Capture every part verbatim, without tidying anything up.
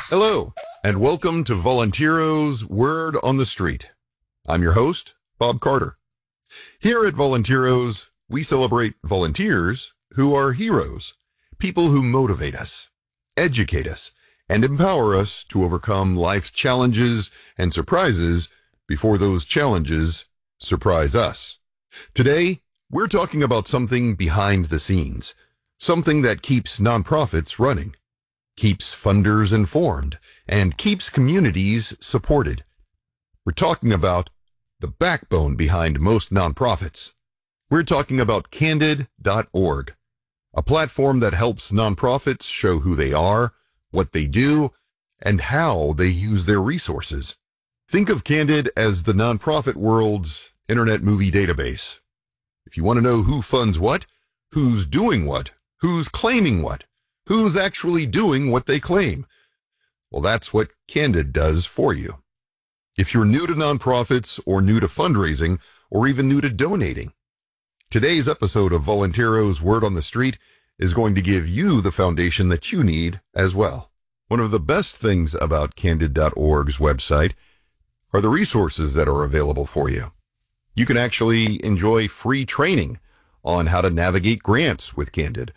Hello, and welcome to Volunteero's Word on the Street. I'm your host, Bob Carter. Here at Volunteero's, we celebrate volunteers who are heroes, people who motivate us, educate us, and empower us to overcome life's challenges and surprises before those challenges surprise us. Today, we're talking about something behind the scenes, something that keeps nonprofits running, keeps funders informed, and keeps communities supported. We're talking about the backbone behind most nonprofits. We're talking about Candid dot org, a platform that helps nonprofits show who they are, what they do, and how they use their resources. Think of Candid as the nonprofit world's internet movie database. If you want to know who funds what, who's doing what, who's claiming what, who's actually doing what they claim, well, that's what Candid does for you. If you're new to nonprofits or new to fundraising or even new to donating, today's episode of Volunteero's Word on the Street is going to give you the foundation that you need as well. One of the best things about Candid dot org's website are the resources that are available for you. You can actually enjoy free training on how to navigate grants with Candid,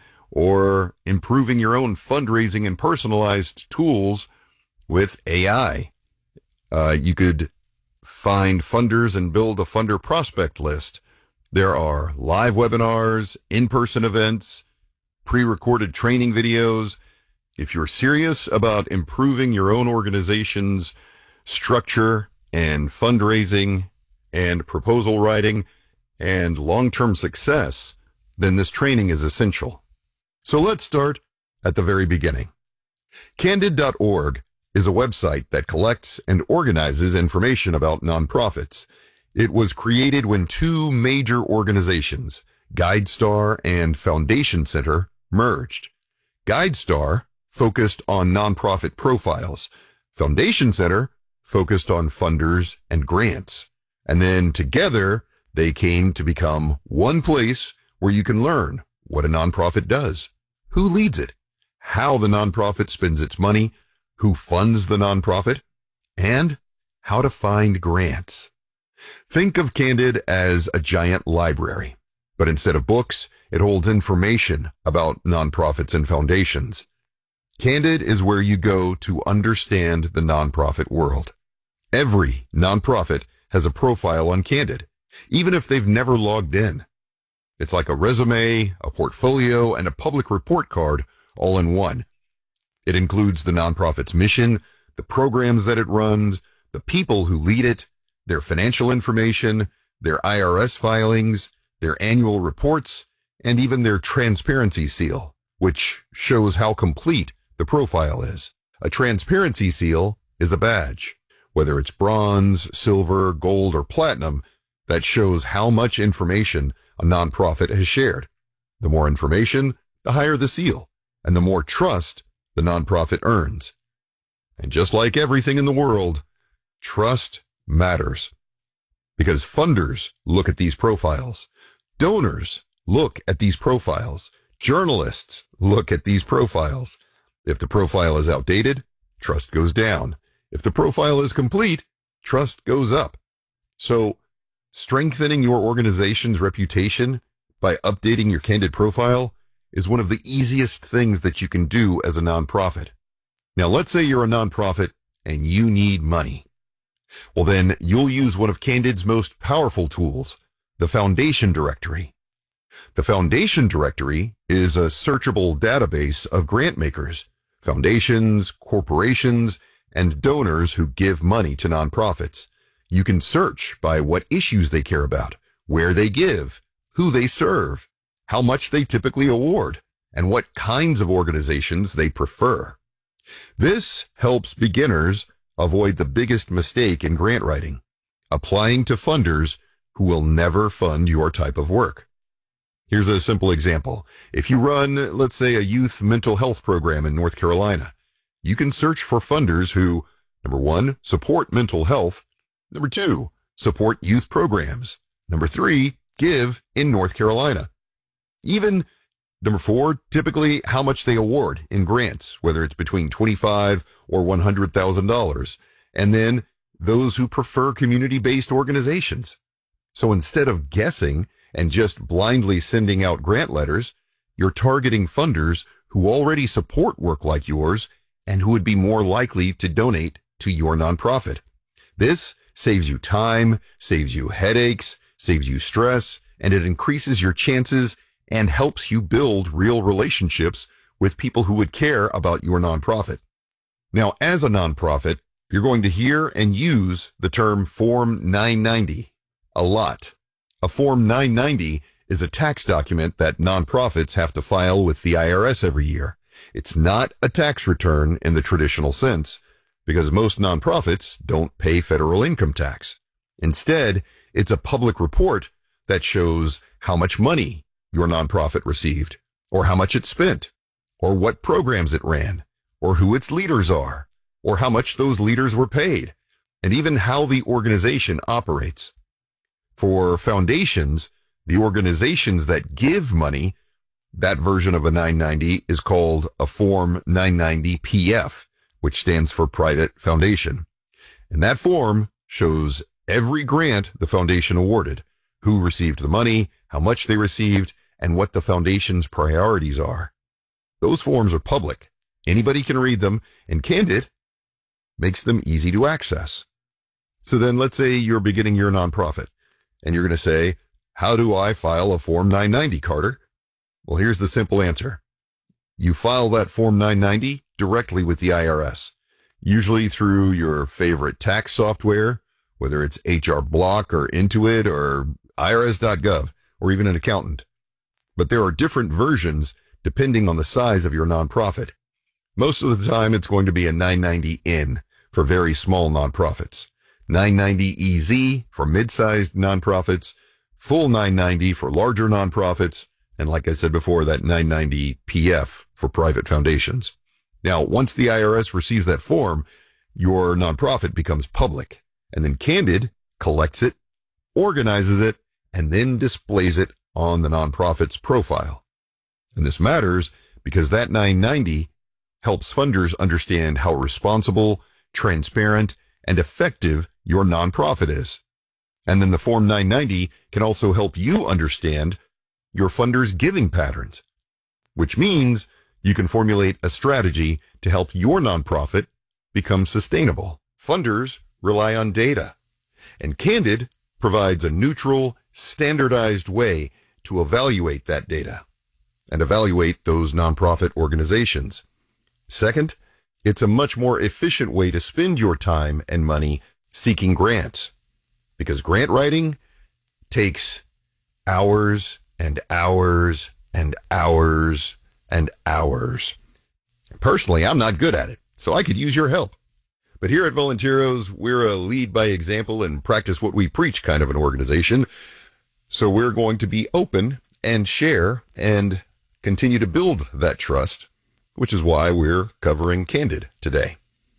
or improving your own fundraising and personalized tools with A I. Uh, you could find funders and build a funder prospect list. There are live webinars, in-person events, pre-recorded training videos. If you're serious about improving your own organization's structure and fundraising and proposal writing and long-term success, then this training is essential. So let's start at the very beginning. Candid dot org is a website that collects and organizes information about nonprofits. It was created when two major organizations, GuideStar and Foundation Center, merged. GuideStar focused on nonprofit profiles. Foundation Center focused on funders and grants. And then together, they came to become one place where you can learn what a nonprofit does, who leads it, how the nonprofit spends its money, who funds the nonprofit, and how to find grants. Think of Candid as a giant library, but instead of books, it holds information about nonprofits and foundations. Candid is where you go to understand the nonprofit world. Every nonprofit has a profile on Candid, even if they've never logged in. It's like a resume, a portfolio, and a public report card all in one. It includes the nonprofit's mission, the programs that it runs, the people who lead it, their financial information, their I R S filings, their annual reports, and even their transparency seal, which shows how complete the profile is. A transparency seal is a badge, whether it's bronze, silver, gold, or platinum, that shows how much information a nonprofit has shared. The more information, the higher the seal, and the more trust the nonprofit earns. And just like everything in the world, trust matters. Because funders look at these profiles, donors look at these profiles, journalists look at these profiles. If the profile is outdated, trust goes down. If the profile is complete, trust goes up. So, strengthening your organization's reputation by updating your Candid profile is one of the easiest things that you can do as a nonprofit. Now, let's say you're a nonprofit and you need money. Well, then you'll use one of Candid's most powerful tools, the Foundation Directory. The Foundation Directory is a searchable database of grant makers, foundations, corporations, and donors who give money to nonprofits. You can search by what issues they care about, where they give, who they serve, how much they typically award, and what kinds of organizations they prefer. This helps beginners avoid the biggest mistake in grant writing, applying to funders who will never fund your type of work. Here's a simple example. If you run, let's say, a youth mental health program in North Carolina, you can search for funders who, number one, support mental health, number two, support youth programs, number three, give in North Carolina. Even Number four, typically how much they award in grants, whether it's between twenty-five thousand dollars or one hundred thousand dollars. And then those who prefer community-based organizations. So instead of guessing and just blindly sending out grant letters, you're targeting funders who already support work like yours and who would be more likely to donate to your nonprofit. This saves you time, saves you headaches, saves you stress, and it increases your chances and helps you build real relationships with people who would care about your nonprofit. Now, as a nonprofit, you're going to hear and use the term Form nine ninety a lot. A Form nine ninety is a tax document that nonprofits have to file with the I R S every year. It's not a tax return in the traditional sense, because most nonprofits don't pay federal income tax. Instead, it's a public report that shows how much money your nonprofit received, or how much it spent, or what programs it ran, or who its leaders are, or how much those leaders were paid, and even how the organization operates. For foundations, the organizations that give money, that version of a nine ninety is called a Form nine ninety P F, which stands for Private Foundation. And that form shows every grant the foundation awarded, who received the money, how much they received, and what the foundation's priorities are. Those forms are public. Anybody can read them, and Candid makes them easy to access. So then let's say you're beginning your nonprofit, and you're going to say, how do I file a Form nine ninety, Carter? Well, here's the simple answer. You file that Form nine ninety directly with the I R S, usually through your favorite tax software, whether it's H R Block or Intuit or I R S dot gov, or even an accountant. But there are different versions depending on the size of your nonprofit. Most of the time, it's going to be a nine ninety N for very small nonprofits, nine ninety E Z for mid-sized nonprofits, full nine ninety for larger nonprofits, and like I said before, that nine ninety P F for private foundations. Now, once the I R S receives that form, your nonprofit becomes public, and then Candid collects it, organizes it, and then displays it on the nonprofit's profile. And this matters because that nine ninety helps funders understand how responsible, transparent, and effective your nonprofit is. And then the Form nine ninety can also help you understand your funders' giving patterns, which means you can formulate a strategy to help your nonprofit become sustainable. Funders rely on data, and Candid provides a neutral, standardized way to evaluate that data and evaluate those nonprofit organizations. Second, it's a much more efficient way to spend your time and money seeking grants, because grant writing takes hours and hours and hours and hours. Personally, I'm not good at it, so I could use your help. But here at Volunteeros, we're a lead by example and practice what we preach kind of an organization. So we're going to be open and share and continue to build that trust, which is why we're covering Candid today.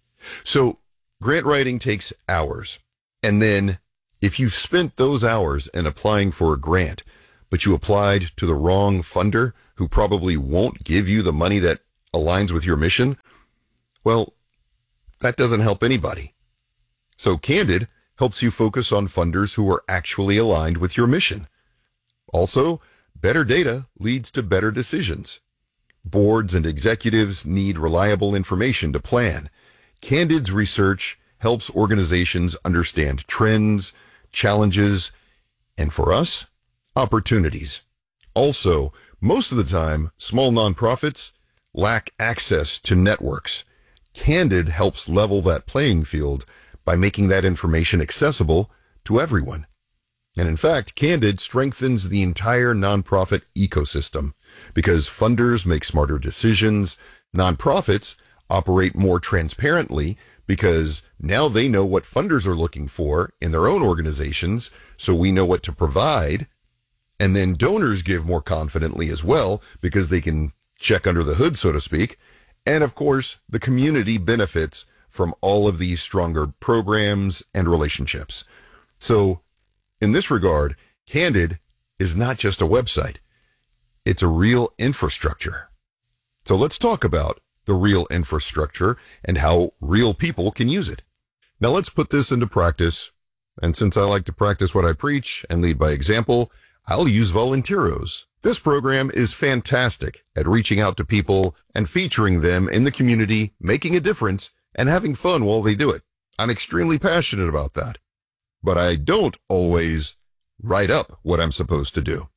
So grant writing takes hours. And then if you've spent those hours in applying for a grant, but you applied to the wrong funder who probably won't give you the money that aligns with your mission, well, that doesn't help anybody. So Candid helps you focus on funders who are actually aligned with your mission. Also, better data leads to better decisions. Boards and executives need reliable information to plan. Candid's research helps organizations understand trends, challenges, and for us, opportunities. Also, most of the time, small nonprofits lack access to networks. Candid helps level that playing field by making that information accessible to everyone. And in fact, Candid strengthens the entire nonprofit ecosystem because funders make smarter decisions. Nonprofits operate more transparently because now they know what funders are looking for in their own organizations, so we know what to provide. And then donors give more confidently as well because they can check under the hood, so to speak. And of course, the community benefits from all of these stronger programs and relationships. So in this regard, Candid is not just a website. It's a real infrastructure. So let's talk about the real infrastructure and how real people can use it. Now let's put this into practice. And since I like to practice what I preach and lead by example, I'll use Volunteeros. This program is fantastic at reaching out to people and featuring them in the community, making a difference, and having fun while they do it. I'm extremely passionate about that. But I don't always write up what I'm supposed to do.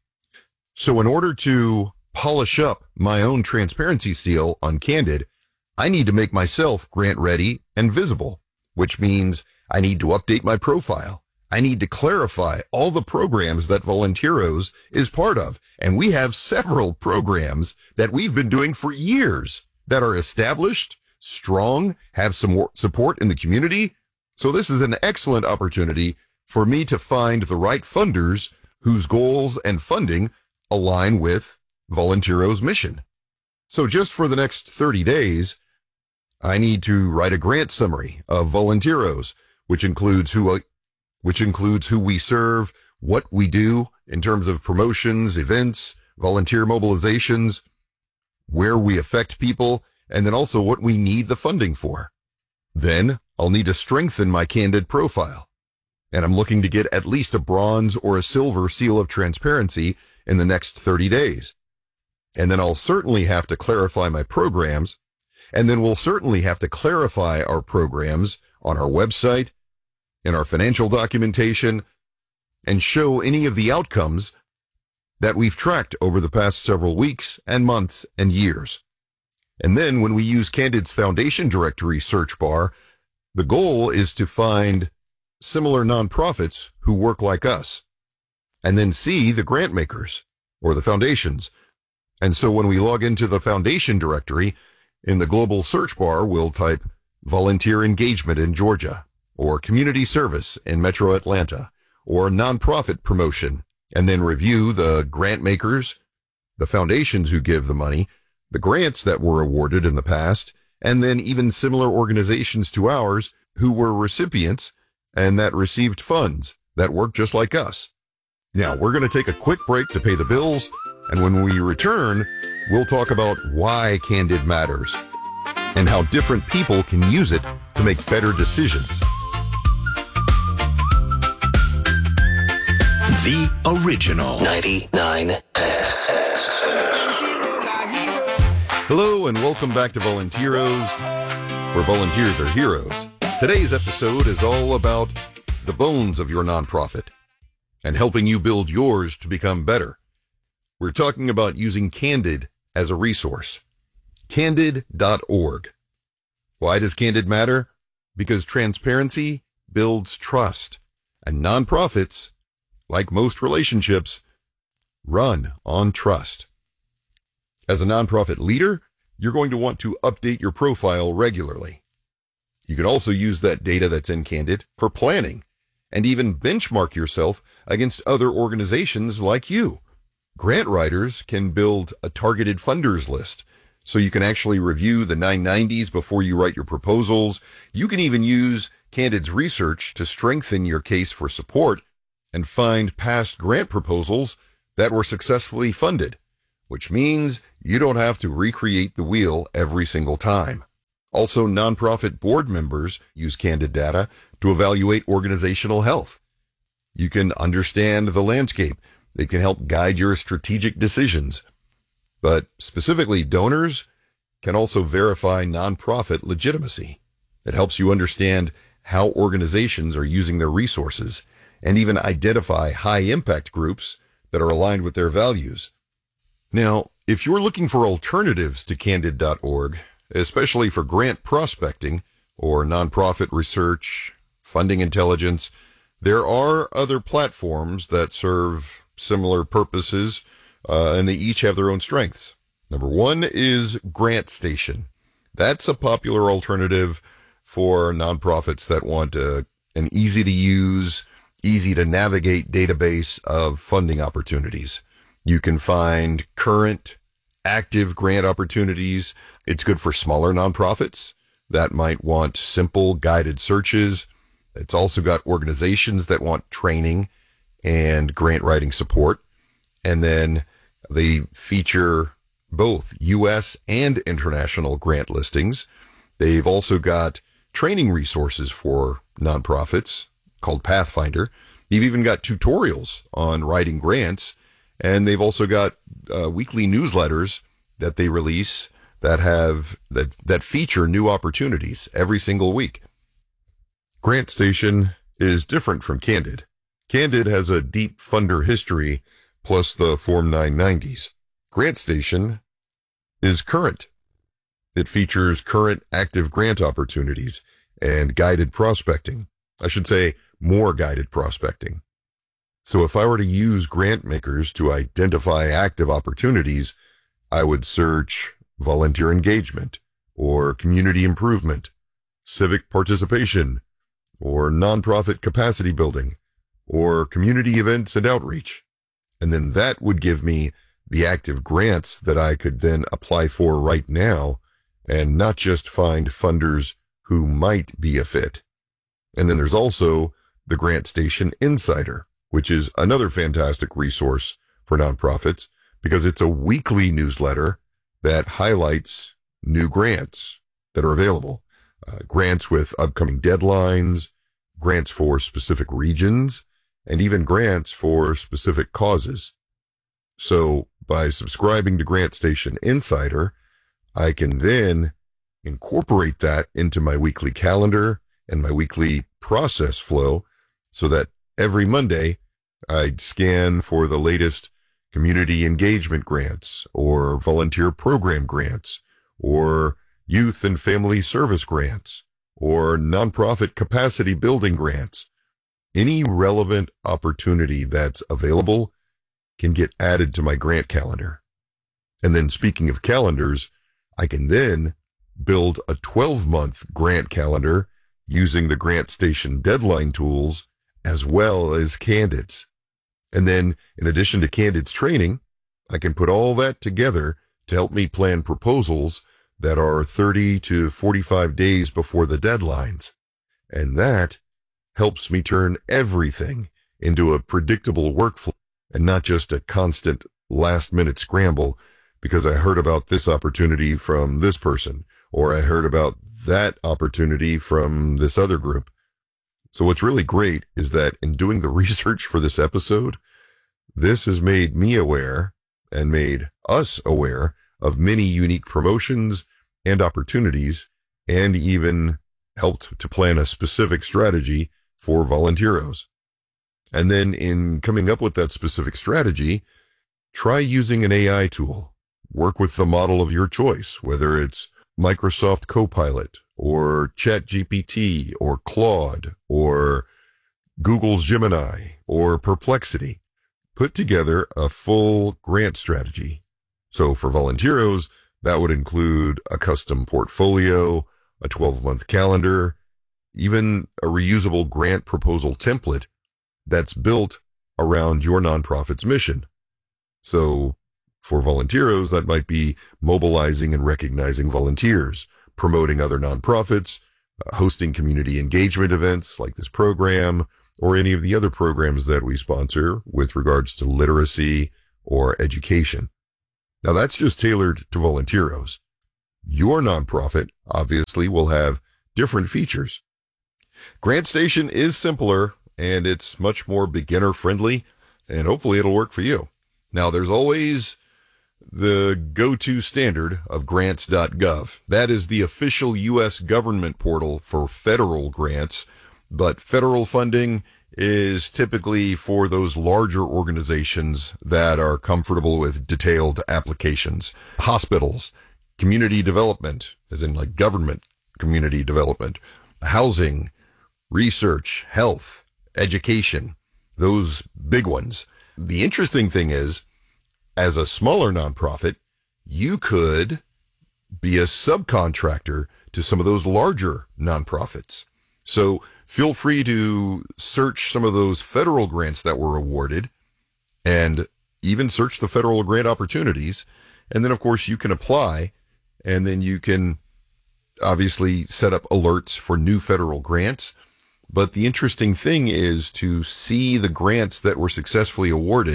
So in order to polish up my own transparency seal on Candid, I need to make myself grant ready and visible, which means I need to update my profile. I need to clarify all the programs that Volunteeros is part of. And we have several programs that we've been doing for years that are established, strong, have some support in the community. So this is an excellent opportunity for me to find the right funders whose goals and funding align with Volunteeros' mission. So just for the next thirty days, I need to write a grant summary of Volunteeros, which includes who, which includes who we serve, what we do in terms of promotions, events, volunteer mobilizations, where we affect people, and then also what we need the funding for. Then I'll need to strengthen my Candid profile. And I'm looking to get at least a bronze or a silver seal of transparency in the next thirty days. And then I'll certainly have to clarify my programs. And then we'll certainly have to clarify our programs on our website, in our financial documentation, and show any of the outcomes that we've tracked over the past several weeks and months and years. And then when we use Candid's Foundation Directory search bar, the goal is to find similar nonprofits who work like us, and then see the grant makers or the foundations. And so when we log into the Foundation Directory, in the global search bar, we'll type volunteer engagement in Georgia, or community service in Metro Atlanta, or nonprofit promotion, and then review the grant makers, the foundations who give the money, the grants that were awarded in the past, and then even similar organizations to ours who were recipients and that received funds that work just like us. Now, we're going to take a quick break to pay the bills, and when we return, we'll talk about why Candid matters and how different people can use it to make better decisions. The original ninety-nine X. Hello and welcome back to Volunteeros, where volunteers are heroes. Today's episode is all about the bones of your nonprofit and helping you build yours to become better. We're talking about using Candid as a resource. Candid dot org. Why does Candid matter? Because transparency builds trust, and nonprofits, like most relationships, run on trust. As a nonprofit leader, you're going to want to update your profile regularly. You can also use that data that's in Candid for planning and even benchmark yourself against other organizations like you. Grant writers can build a targeted funders list so you can actually review the nine nineties before you write your proposals. You can even use Candid's research to strengthen your case for support and find past grant proposals that were successfully funded, which means you don't have to recreate the wheel every single time. Also, nonprofit board members use Candid data to evaluate organizational health. You can understand the landscape. It can help guide your strategic decisions. But specifically, donors can also verify nonprofit legitimacy. It helps you understand how organizations are using their resources and even identify high-impact groups that are aligned with their values. Now, if you're looking for alternatives to Candid dot org, especially for grant prospecting or nonprofit research, funding intelligence, there are other platforms that serve similar purposes, uh, and they each have their own strengths. Number one is GrantStation. That's a popular alternative for nonprofits that want a, an easy-to-use, easy-to-navigate database of funding opportunities. You can find current, active grant opportunities. It's good for smaller nonprofits that might want simple guided searches. It's also got organizations that want training and grant writing support. And then They feature both U S and international grant listings. They've also got training resources for nonprofits called Pathfinder. They've even got tutorials on writing grants, and they've also got uh, weekly newsletters that they release that have that that feature new opportunities every single week. GrantStation is different from Candid. Candid has a deep funder history plus the Form nine nineties. GrantStation is current. It features current active grant opportunities and guided prospecting. I should say more guided prospecting. So if I were to use grant makers to identify active opportunities, I would search volunteer engagement or community improvement, civic participation, or nonprofit capacity building, or community events and outreach. And then that would give me the active grants that I could then apply for right now and not just find funders who might be a fit. And then there's also the GrantStation Insider, which is another fantastic resource for nonprofits because it's a weekly newsletter that highlights new grants that are available. Uh, grants with upcoming deadlines, grants for specific regions, and even grants for specific causes. So by subscribing to GrantStation Insider, I can then incorporate that into my weekly calendar and my weekly process flow so that every Monday I'd scan for the latest community engagement grants or volunteer program grants or youth and family service grants or nonprofit capacity building grants. Any relevant opportunity that's available can get added to my grant calendar. And then speaking of calendars, I can then build a twelve-month grant calendar using the GrantStation deadline tools as well as Candid's. And then in addition to Candid's training, I can put all that together to help me plan proposals that are thirty to forty-five days before the deadlines. And that helps me turn everything into a predictable workflow and not just a constant last-minute scramble because I heard about this opportunity from this person or I heard about that opportunity from this other group. So what's really great is that in doing the research for this episode, this has made me aware and made us aware of many unique promotions and opportunities and even helped to plan a specific strategy for Volunteeros. And then in coming up with that specific strategy, try using an A I tool. Work with the model of your choice, whether it's Microsoft Copilot or ChatGPT or Claude or Google's Gemini or Perplexity. Put together a full grant strategy. So for Volunteeros, that would include a custom portfolio, a twelve-month calendar, even a reusable grant proposal template that's built around your nonprofit's mission. So for Volunteeros, that might be mobilizing and recognizing volunteers, promoting other nonprofits, uh, hosting community engagement events like this program, or any of the other programs that we sponsor with regards to literacy or education. Now that's just tailored to Volunteeros. Your nonprofit obviously will have different features. GrantStation is simpler and it's much more beginner friendly, and hopefully it'll work for you. Now there's always the go-to standard of grants dot gov. That is the official U S government portal for federal grants, but federal funding is typically for those larger organizations that are comfortable with detailed applications. Hospitals, community development, as in like government community development, housing, research, health, education, those big ones. The interesting thing is, as a smaller nonprofit, you could be a subcontractor to some of those larger nonprofits. So feel free to search some of those federal grants that were awarded and even search the federal grant opportunities. And then, of course, you can apply, and then you can obviously set up alerts for new federal grants. But the interesting thing is to see the grants that were successfully awarded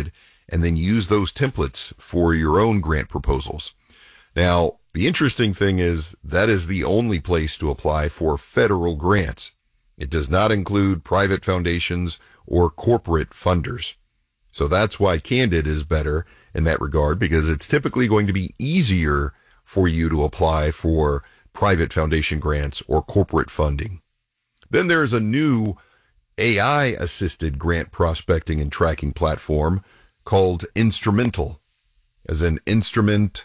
and then use those templates for your own grant proposals. Now, the interesting thing is that is the only place to apply for federal grants. It does not include private foundations or corporate funders. So that's why Candid is better in that regard, because it's typically going to be easier for you to apply for private foundation grants or corporate funding. Then there's a new A I-assisted grant prospecting and tracking platform called Instrumental, as in instrument,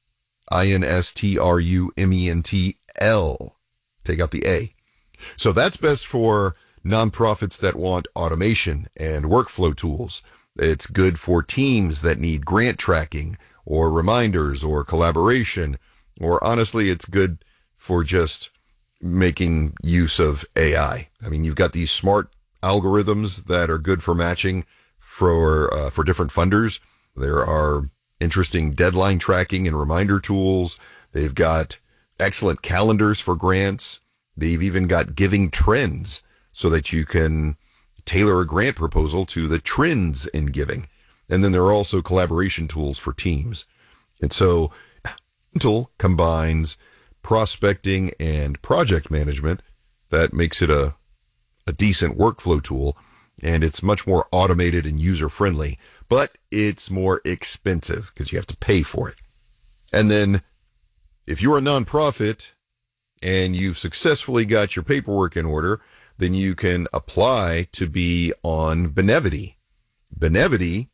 I N S T R U M E N T L. Take out the A. So that's best for nonprofits that want automation and workflow tools. It's good for teams that need grant tracking or reminders or collaboration, or honestly, it's good for just making use of A I. I mean, you've got these smart algorithms that are good for matching for uh, for different funders. There are interesting deadline tracking and reminder tools. They've got excellent calendars for grants. They've even got giving trends so that you can tailor a grant proposal to the trends in giving. And then there are also collaboration tools for teams. And so Instrumental combines prospecting and project management. That makes it a, a decent workflow tool, and it's much more automated and user-friendly, but it's more expensive because you have to pay for it. And then if you're a nonprofit and you've successfully got your paperwork in order, then you can apply to be on Benevity. Benevity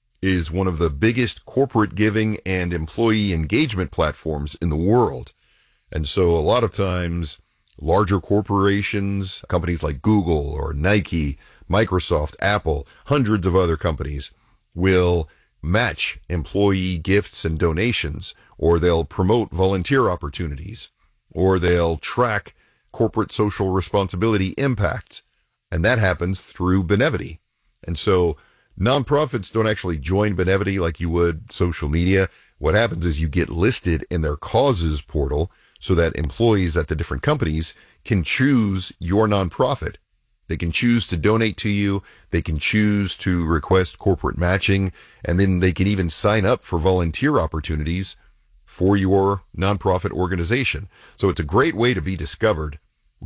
is one of the biggest corporate giving and employee engagement platforms in the world. And so a lot of times, larger corporations, companies like Google or Nike, Microsoft, Apple, hundreds of other companies will match employee gifts and donations, or they'll promote volunteer opportunities, or they'll track corporate social responsibility impacts. And that happens through Benevity. And so nonprofits don't actually join Benevity like you would social media. What happens is you get listed in their causes portal so that employees at the different companies can choose your nonprofit. They can choose to donate to you. They can choose to request corporate matching, and then they can even sign up for volunteer opportunities for your nonprofit organization. So it's a great way to be discovered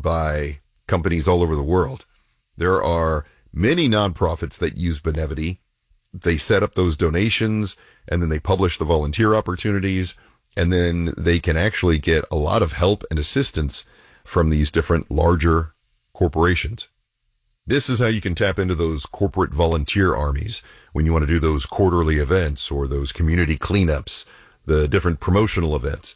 by companies all over the world. There are many nonprofits that use Benevity. They set up those donations, and then they publish the volunteer opportunities, and then they can actually get a lot of help and assistance from these different larger corporations. This is how you can tap into those corporate volunteer armies when you want to do those quarterly events or those community cleanups, the different promotional events.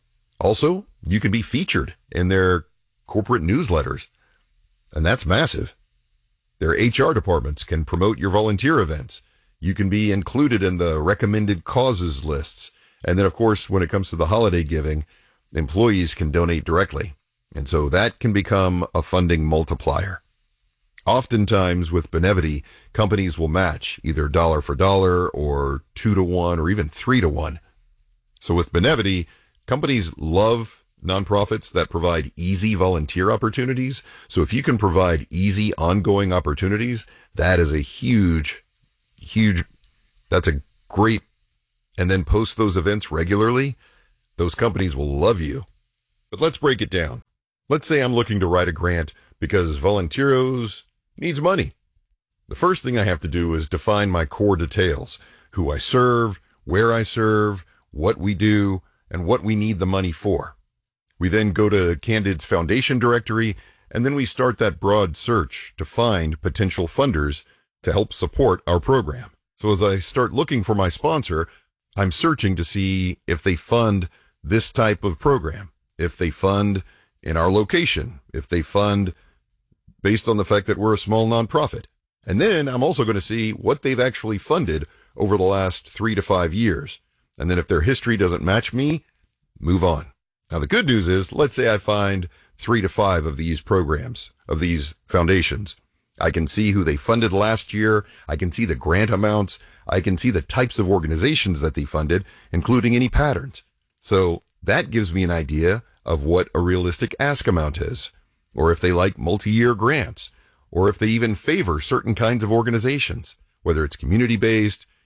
Also, you can be featured in their corporate newsletters, and that's massive. Their H R departments can promote your volunteer events. You can be included in the recommended causes lists. And then, of course, when it comes to the holiday giving, employees can donate directly. And so that can become a funding multiplier. Oftentimes with Benevity, companies will match either dollar for dollar or two to one or even three to one. So with Benevity, companies love nonprofits that provide easy volunteer opportunities. So if you can provide easy ongoing opportunities, that is a huge, huge, that's a great, and then post those events regularly, those companies will love you. But let's break it down. Let's say I'm looking to write a grant because Volunteeros needs money. The first thing I have to do is define my core details, who I serve, where I serve, what we do, and what we need the money for. We then go to Candid's foundation directory, and then we start that broad search to find potential funders to help support our program. So as I start looking for my sponsor, I'm searching to see if they fund this type of program, if they fund in our location, if they fund based on the fact that we're a small nonprofit. And then I'm also going to see what they've actually funded over the last three to five years. And then if their history doesn't match me, move on. Now, the good news is, let's say I find three to five of these programs, of these foundations. I can see who they funded last year. I can see the grant amounts. I can see the types of organizations that they funded, including any patterns. So that gives me an idea of what a realistic ask amount is, or if they like multi-year grants, or if they even favor certain kinds of organizations, whether it's community-based,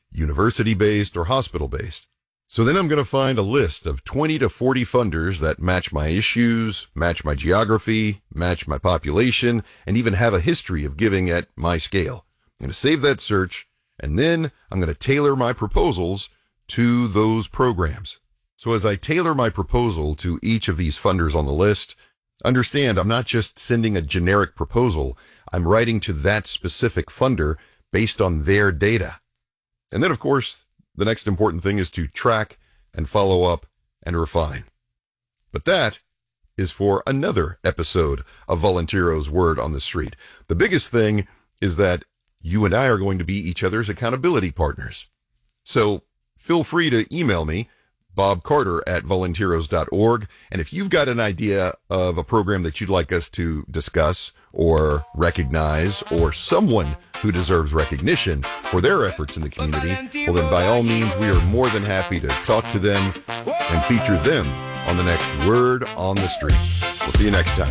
university-based or hospital-based. So then I'm going to find a list of twenty to forty funders that match my issues, match my geography, match my population, and even have a history of giving at my scale. I'm going to save that search, and then I'm going to tailor my proposals to those programs. So as I tailor my proposal to each of these funders on the list, understand I'm not just sending a generic proposal. I'm writing to that specific funder based on their data. And then, of course, the next important thing is to track and follow up and refine. But that is for another episode of Volunteero's Word on the Street. The biggest thing is that you and I are going to be each other's accountability partners. So feel free to email me, Bob Carter at volunteeros dot org. And if you've got an idea of a program that you'd like us to discuss or recognize, or someone who deserves recognition for their efforts in the community, well then by all means, we are more than happy to talk to them and feature them on the next Word on the Street. We'll see you next time.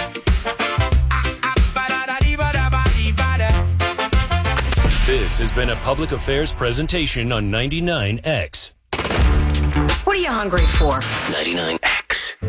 This has been a public affairs presentation on ninety-nine X. What are you hungry for? ninety-nine X.